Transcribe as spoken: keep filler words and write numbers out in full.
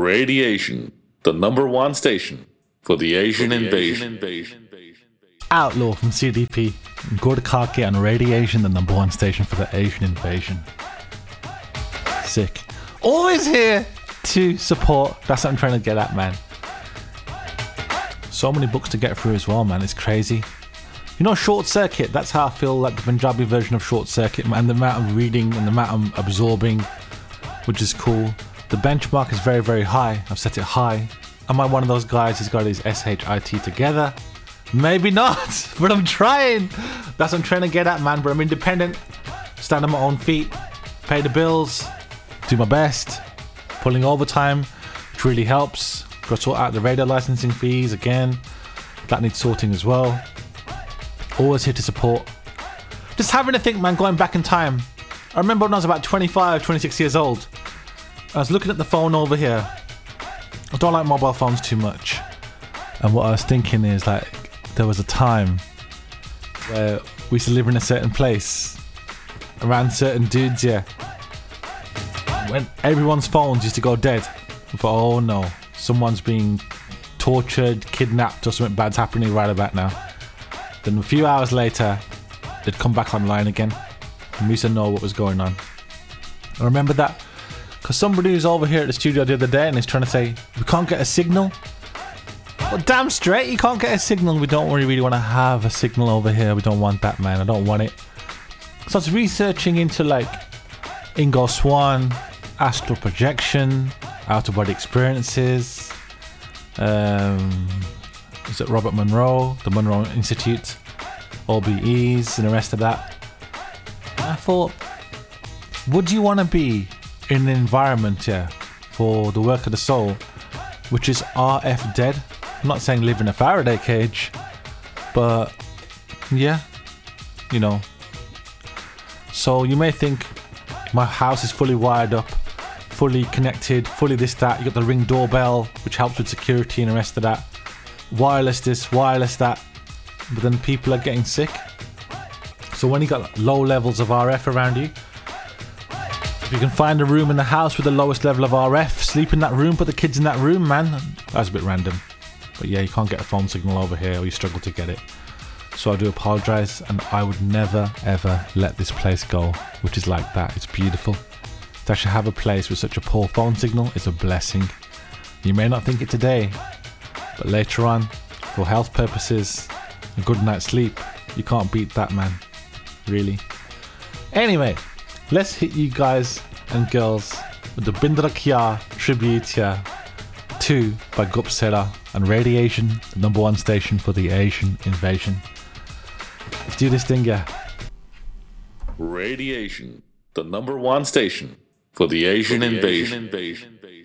Radiation, the number one station for the Asian invasion. Outlaw from C D P, Gord Kake and Radiation, the number one station for the Asian invasion. Sick. Always here to support. That's what I'm trying to get at, man. So many books to get through as well, man. It's crazy. You know, Short Circuit, that's how I feel like the Punjabi version of Short Circuit, man. The amount of reading and the amount I'm absorbing, which is cool. The benchmark is very, very high. I've set it high. Am I one of those guys who's got his S H I T together? Maybe not, but I'm trying. That's what I'm trying to get at, man. But I'm independent, stand on my own feet, pay the bills, do my best, pulling overtime, which really helps. Got to sort out the radio licensing fees again. That needs sorting as well. Always here to support. Just having to think, man, going back in time. I remember when I was about twenty-five, twenty-six years old. I was looking at the phone over here. I don't like mobile phones too much. And what I was thinking is, like, there was a time where we used to live in a certain place, around certain dudes, yeah, when everyone's phones used to go dead. I thought, oh no, someone's being tortured, kidnapped, or something bad's happening right about now. Then a few hours later, they'd come back online again, and we used to know what was going on. I remember that because somebody was over here at the studio the other day and he's trying to say, we can't get a signal. Well, damn straight, you can't get a signal. We don't really, really want to have a signal over here. We don't want that, man. I don't want it. So I was researching into like Ingo Swann, astral projection, out-of-body experiences. Um, is it Robert Monroe, the Monroe Institute, O B Es, and the rest of that? And I thought, would you want to be in an environment, yeah, for the work of the soul, which is R F dead? I'm not saying live in a Faraday cage, but yeah, you know. So you may think my house is fully wired up, fully connected, fully this, that. You got the Ring doorbell, which helps with security and the rest of that. Wireless this, wireless that. But then people are getting sick. So when you got low levels of R F around you, if you can find a room in the house with the lowest level of R F, sleep in that room, put the kids in that room, man. That's a bit random. But yeah, you can't get a phone signal over here, or you struggle to get it. So I do apologise, and I would never ever let this place go, which is like that. It's beautiful. To actually have a place with such a poor phone signal is a blessing. You may not think it today, but later on, for health purposes, a good night's sleep, you can't beat that, man. Really. Anyway, let's hit you guys and girls with the Bindra Kya tribute here to by Gupsera and Radiation, the number one station for the Asian invasion. Let's do this thing, yeah. Radiation, the number one station for the Asian, for the invasion. Asian invasion.